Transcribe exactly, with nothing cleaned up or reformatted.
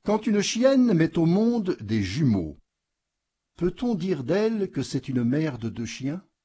Quand une chienne met au monde des jumeaux, peut-on dire d'elle que c'est une mère de deux chiens?